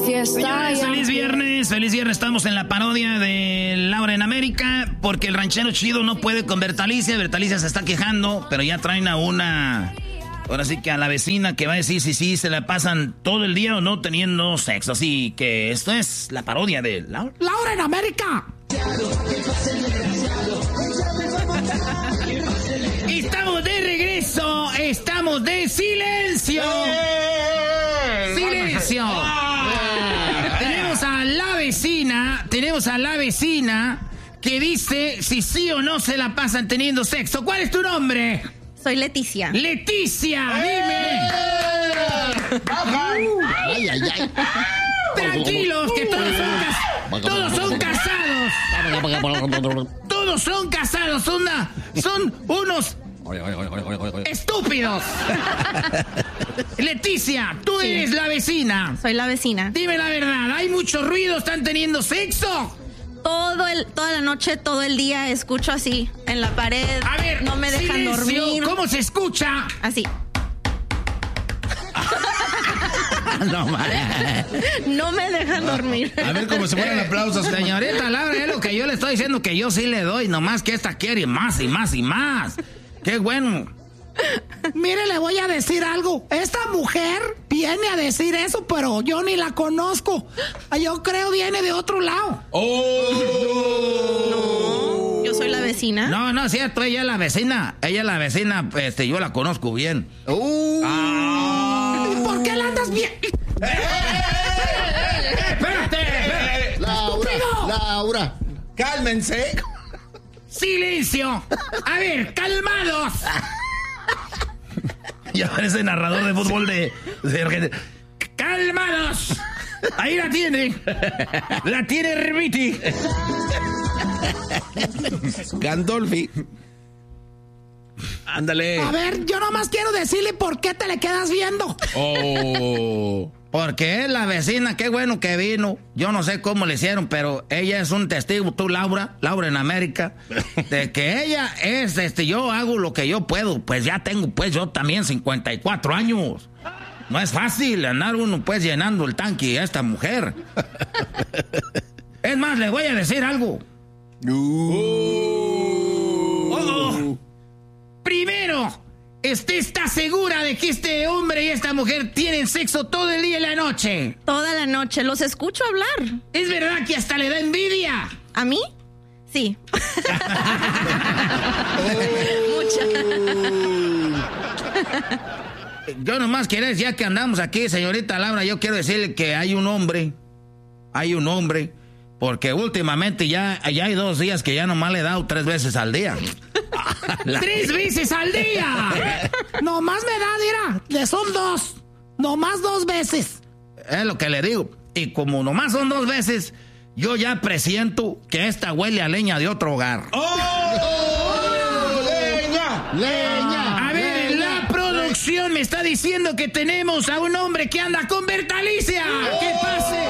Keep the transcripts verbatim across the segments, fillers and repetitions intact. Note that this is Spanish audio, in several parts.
fiesta. Señores, feliz viernes, feliz viernes. Estamos en la parodia de Laura en América, porque el ranchero chido no puede con Bertalicia. Bertalicia se está quejando, pero ya traen a una... Ahora sí que a la vecina que va a decir si sí se la pasan todo el día o no teniendo sexo. Así que esto es la parodia de Laura, Laura en América. Estamos de regreso, estamos de silencio. Silencio. Tenemos a la vecina, tenemos a la vecina que dice si sí o no se la pasan teniendo sexo. ¿Cuál es tu nombre? Soy Leticia. Leticia, dime. Ay, ay, ay. Tranquilos, que todos son, cas- todos son casados. Todos son casados, son, una, son unos estúpidos. Leticia, tú Sí. eres la vecina. Soy la vecina. Dime la verdad, ¿hay mucho ruido? ¿Están teniendo sexo? Todo el, toda la noche, todo el día escucho así, en la pared. A ver, no me dejan silencio. dormir. ¿Cómo se escucha? Así. No, madre. No me dejan dormir. A ver cómo se ponen aplausos. Señorita Laura, es lo que yo le estoy diciendo, que yo sí le doy, nomás que esta quiere más y más y más. ¡Qué bueno! Mire, le voy a decir algo. Esta mujer viene a decir eso, pero yo ni la conozco. Yo creo viene de otro lado. ¡Oh! No, yo soy la vecina. No, no es cierto, ella es la vecina. Ella es la vecina, este, yo la conozco bien. ¡Uh! Ah. ¿Por qué la andas bien? ¡Espérate! Laura, ¡Estúpido! Laura, cálmense. ¡Silencio! A ver, calmados. Ya parece narrador de fútbol de, de Argentina. ¡Calmados! Ahí la tiene. La tiene Herbiti. Gandolfi. Ándale. A ver, yo nomás quiero decirle por qué te le quedas viendo. Oh. Porque es la vecina, qué bueno que vino. Yo no sé cómo le hicieron, pero ella es un testigo, tú Laura, Laura en América, de que ella es, este, yo hago lo que yo puedo. Pues ya tengo, pues yo también cincuenta y cuatro años. No es fácil andar uno, pues, llenando el tanque a esta mujer. Es más, le voy a decir algo. Uh. Oh, oh. Primero, ¿usted está segura de que este hombre y esta mujer tienen sexo todo el día y la noche? Toda la noche los escucho hablar. ¿Es verdad que hasta le da envidia? ¿A mí? Sí. Mucha. Yo nomás quiero decir, ya que andamos aquí, señorita Laura, yo quiero decirle que hay un hombre, hay un hombre, porque últimamente ya, ya hay dos días que ya nomás le he dado tres veces al día. ¡Tres veces al día! Nomás me da, mira, le son dos. Nomás dos veces. Es lo que le digo. Y como nomás son dos veces, yo ya presiento que esta huele a leña de otro hogar. ¡Oh! ¡Leña! ¡Leña! A ver, la producción me está diciendo que tenemos a un hombre que anda con Bertalicia. ¡Que pase!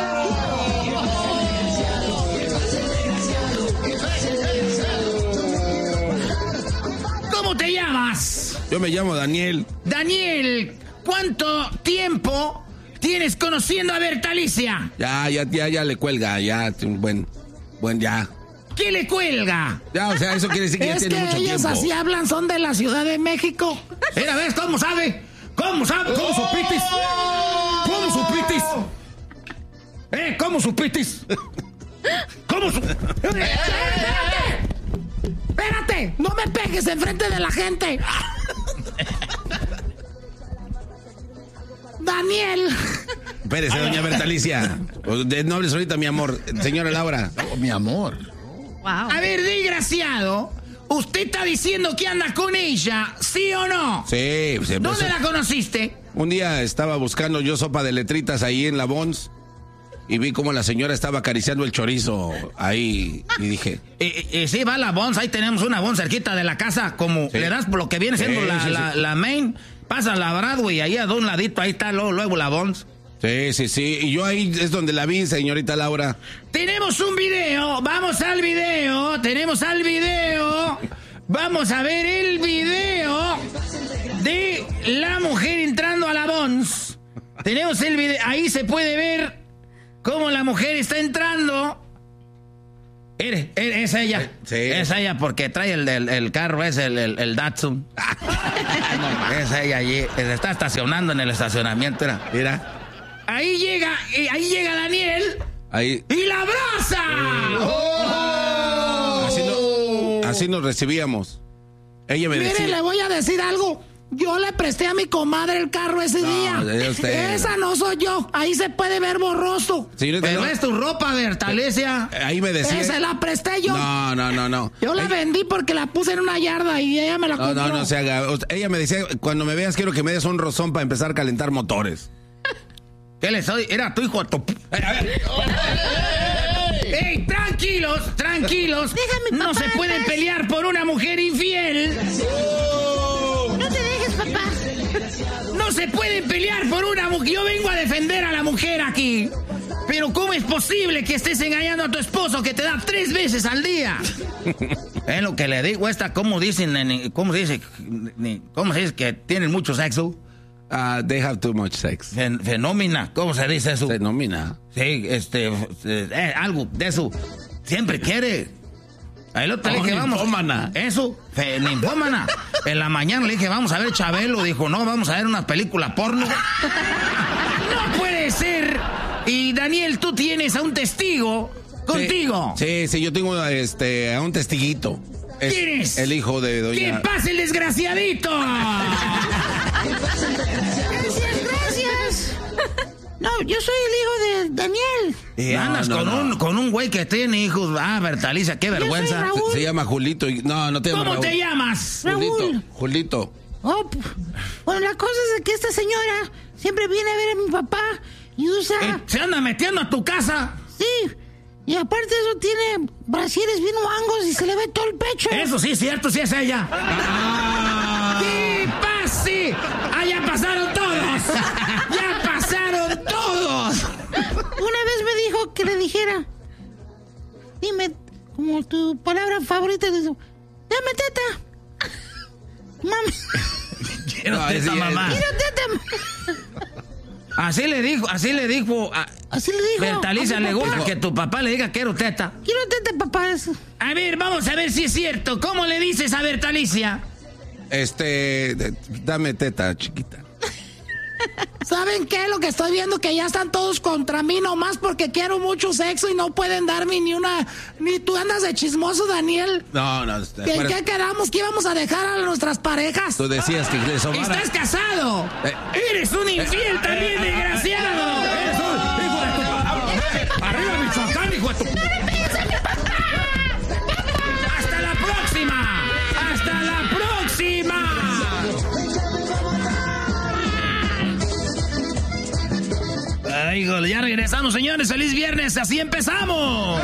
¿Cómo te llamas? Yo me llamo Daniel. Daniel, ¿cuánto tiempo tienes conociendo a Bertalicia? Ya, ya, ya, ya le cuelga, ya, buen, buen, ya. ¿Qué le cuelga? Ya, o sea, eso quiere decir que ya Es tiene que mucho ellos tiempo. así hablan, son de la Ciudad de México. Mira, ¿ves cómo sabe? ¿Cómo sabe? ¿Cómo supitis? ¿Cómo supitis? ¿Eh? ¿Cómo supitis? ¿Cómo su... ¡Espérate! ¡Espérate! ¡No me pegues enfrente de la gente! Daniel. Espérese, doña Bertalicia. De nobles ahorita, mi amor. Señora Laura. Oh, mi amor. Wow. A ver, desgraciado, ¿usted está diciendo que anda con ella, sí o no? Sí, pues, ¿Dónde la conociste? Un día estaba buscando yo sopa de letritas ahí en la Bons y vi como la señora estaba acariciando el chorizo ahí y dije... Y, y, y sí, va la Bons, ahí tenemos una Bons cerquita de la casa, como Sí. le das por lo que viene siendo Sí, la, sí, sí. la, la main, pasa la Broadway, ahí a un ladito, ahí está luego, luego la Bons. Sí, sí, sí. Y yo ahí es donde la vi, señorita Laura. Tenemos un video, vamos al video, tenemos al video, vamos a ver el video de la mujer entrando a la Bons. Tenemos el video, ahí se puede ver como la mujer está entrando. Mire, es ella. Sí. Es ella porque trae el, el, el carro, es el, el, el Datsun. Es ella allí. Se está estacionando en el estacionamiento. Mira. Mira. Ahí llega, ahí llega Daniel. Ahí. ¡Y la abraza! Oh. Así, no, así nos recibíamos. Ella me Mire, decía. le voy a decir algo. Yo le presté a mi comadre el carro ese No, día. de usted. Esa no soy yo. Ahí se puede ver borroso. Señorita, Pero no. es tu ropa, Bertalecia. Ahí me decía. Se la presté yo. No, no, no, no. Yo la Ella- vendí porque la puse en una yarda y ella me la No, compró. no, no se haga. Ella me decía, cuando me veas quiero que me des un rozón para empezar a calentar motores. ¿Qué le soy? Era tu hijo a tu... ¡Ey, tranquilos, tranquilos! Déjame, no papá, se pueden paz. pelear por una mujer infiel. No te dejes, papá. No se pueden pelear por una mujer. Yo vengo a defender a la mujer aquí. Pero ¿cómo es posible que estés engañando a tu esposo que te da tres veces al día? Es lo que le digo. Esta, ¿cómo dicen? en- ¿Cómo se dice? ¿Cómo se dice que tienen mucho sexo? Uh, they have too much sex. Fen- fenómena. ¿Cómo se dice eso? Fenómena. Sí, este, eh, eh, algo de eso. Siempre quiere. El otro le Oh, dije, vamos. ninfómana. Eso, fe- ninfómana. En la mañana le dije, vamos a ver Chabelo. Dijo, no, vamos a ver una película porno. No puede ser. Y Daniel, tú tienes a un testigo contigo. Sí, sí, yo tengo este, a un testiguito. Es ¿Quién es? El hijo de ¡Que doña... pase el desgraciadito! Gracias, gracias. No, yo soy el hijo de Daniel. Y No, andas no, con, no. Un, con un güey que tiene hijos. Ah, Bertalicia, qué vergüenza. Raúl. Se, se llama Julito. y- No, no te llama ¿Cómo Raúl. te llamas? Julito. Raúl. Julito. Oh, p- bueno, la cosa es que esta señora siempre viene a ver a mi papá y usa... Eh, ¿Se anda metiendo a tu casa? Sí, y aparte de eso tiene brasieres bien guangos y se le ve todo el pecho. Eso sí es cierto, sí es ella. ¡Que pase! ¡Ah, ya pasaron todos! ¡Ya pasaron todos! Una vez me dijo que le dijera, dime, como tu palabra favorita, le dijo, dame teta. Mami, Quiero No, teta, sí, mamá. quiero teta. Así le dijo, así le dijo a Así le dijo. Bertalicia, a mi le papá. gusta que tu papá le diga quiero teta. Quiero teta, papá. Eso. A ver, vamos a ver si es cierto. ¿Cómo le dices a Bertalicia? Este, de- dame teta, chiquita. ¿Saben qué? Lo que estoy viendo que ya están todos contra mí nomás porque quiero mucho sexo y no pueden darme ni una... Ni tú andas de chismoso, Daniel. No, no. este, ¿En fuera- qué quedamos? ¿Que íbamos a dejar a nuestras parejas? Tú decías que le sobara. ¡Estás casado! Eh. ¡Eres un infiel también, desgraciado! ¡Eres un hijo de tu... ¡Arriba, Michoacán, hijo de tu... ¡Hasta la próxima! ¡Hasta la próxima! Ay, gol, ya regresamos, señores. ¡Feliz viernes! ¡Así empezamos!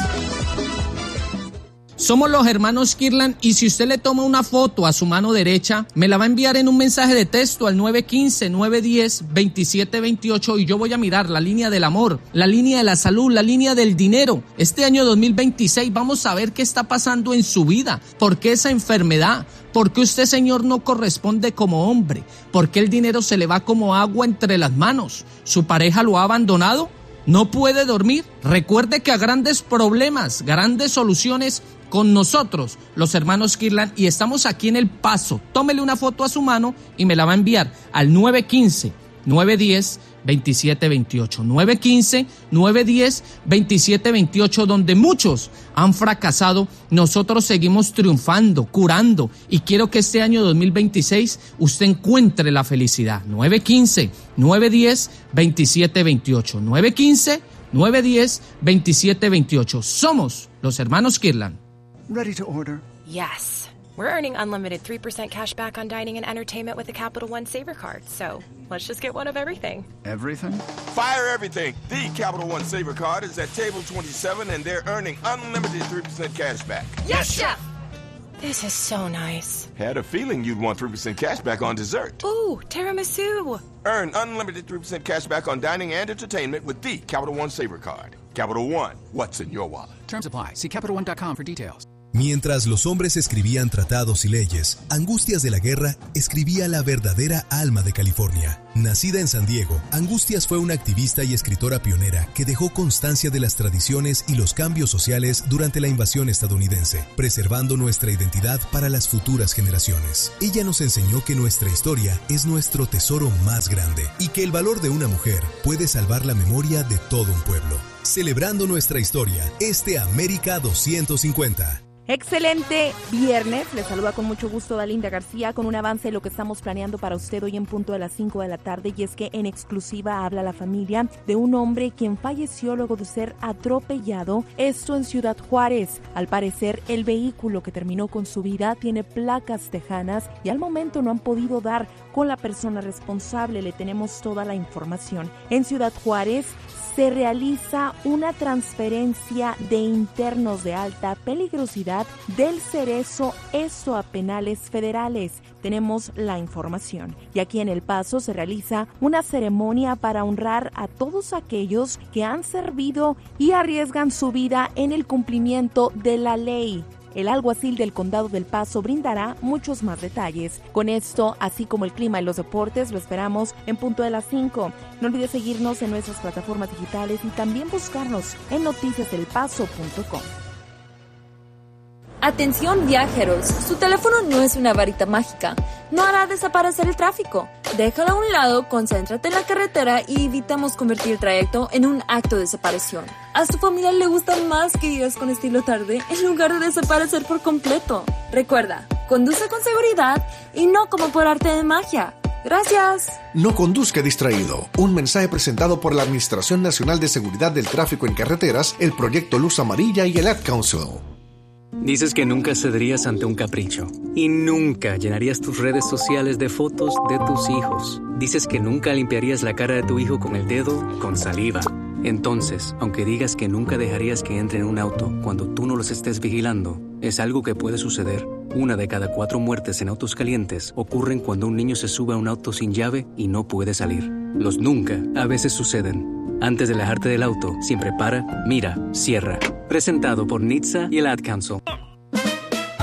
Somos los hermanos Kirlan y si usted le toma una foto a su mano derecha, me la va a enviar en un mensaje de texto al nueve uno cinco, nueve uno cero, dos siete dos ocho y yo voy a mirar la línea del amor, la línea de la salud, la línea del dinero. Este año dos mil veintiséis vamos a ver qué está pasando en su vida, por qué esa enfermedad, por qué usted, señor, no corresponde como hombre, por qué el dinero se le va como agua entre las manos, su pareja lo ha abandonado. ¿No puede dormir? Recuerde que a grandes problemas, grandes soluciones con nosotros, los hermanos Kirlan, y estamos aquí en El Paso. Tómele una foto a su mano y me la va a enviar al nueve uno cinco, nueve uno cero, dos siete dos ocho. nueve uno cinco, nueve uno cero, dos siete dos ocho, donde muchos han fracasado, nosotros seguimos triunfando, curando, y quiero que este año dos mil veintiséis usted encuentre la felicidad. nueve uno cinco, nueve uno cero, dos siete dos ocho. nueve uno cinco, nueve uno cero, dos siete dos ocho. Somos los hermanos Kirlan. Ready to order. Yes. We're earning unlimited three percent cash back on dining and entertainment with the Capital One Saver Card. So let's just get one of everything. Everything? Fire everything. The Capital One Saver Card is at table twenty-seven, and they're earning unlimited three percent cash back. Yes, Chef! This is so nice. Had a feeling you'd want three percent cash back on dessert. Ooh, tiramisu. Earn unlimited three percent cash back on dining and entertainment with the Capital One Saver Card. Capital One, what's in your wallet? Terms apply. See Capital One dot com for details. Mientras los hombres escribían tratados y leyes, Angustias de la Guerra escribía la verdadera alma de California. Nacida en San Diego, Angustias fue una activista y escritora pionera que dejó constancia de las tradiciones y los cambios sociales durante la invasión estadounidense, preservando nuestra identidad para las futuras generaciones. Ella nos enseñó que nuestra historia es nuestro tesoro más grande y que el valor de una mujer puede salvar la memoria de todo un pueblo. Celebrando nuestra historia, este América doscientos cincuenta. Excelente viernes, les saluda con mucho gusto Dalinda García con un avance de lo que estamos planeando para usted hoy en punto de las cinco de la tarde, y es que en exclusiva habla la familia de un hombre quien falleció luego de ser atropellado, esto en Ciudad Juárez. Al parecer el vehículo que terminó con su vida tiene placas tejanas y al momento no han podido dar con la persona responsable. Le tenemos toda la información. En Ciudad Juárez se realiza una transferencia de internos de alta peligrosidad del Cerezo, esto a penales federales. Tenemos la información. Y aquí en El Paso se realiza una ceremonia para honrar a todos aquellos que han servido y arriesgan su vida en el cumplimiento de la ley. El alguacil del Condado del Paso brindará muchos más detalles. Con esto, así como el clima y los deportes, lo esperamos en punto de las cinco. No olvides seguirnos en nuestras plataformas digitales y también buscarnos en noticias del paso punto com. Atención viajeros, su teléfono no es una varita mágica, no hará desaparecer el tráfico. Déjalo a un lado, concéntrate en la carretera y evitamos convertir el trayecto en un acto de desaparición. A su familia le gusta más que vivas con estilo tarde en lugar de desaparecer por completo. Recuerda, conduce con seguridad y no como por arte de magia. Gracias. No conduzca distraído. Un mensaje presentado por la Administración Nacional de Seguridad del Tráfico en Carreteras, el Proyecto Luz Amarilla y el Ad Council. Dices que nunca cederías ante un capricho y nunca llenarías tus redes sociales de fotos de tus hijos. Dices que nunca limpiarías la cara de tu hijo con el dedo con saliva. Entonces, aunque digas que nunca dejarías que entre en un auto cuando tú no los estés vigilando, es algo que puede suceder. Una de cada cuatro muertes en autos calientes ocurren cuando un niño se sube a un auto sin llave y no puede salir. Los nunca a veces suceden. Antes de alejarte del auto, siempre para, mira, cierra. Presentado por N H T S A y el Ad Council.